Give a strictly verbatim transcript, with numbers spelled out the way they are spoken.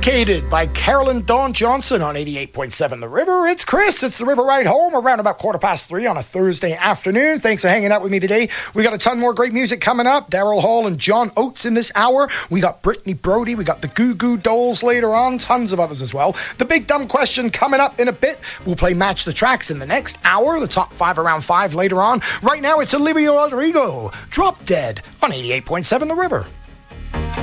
Complicated by Carolyn Dawn Johnson on eighty-eight point seven The River. It's Chris. It's The River Ride Home around about quarter past three on a Thursday afternoon. Thanks for hanging out with me today. We got a ton more great music coming up. Daryl Hall and John Oates in this hour. We got Brittany Brody. We got the Goo Goo Dolls later on. Tons of others as well. The Big Dumb Question coming up in a bit. We'll play Match the Tracks in the next hour. The top five around five later on. Right now it's Olivia Rodrigo. Drop Dead on eighty-eight point seven The River.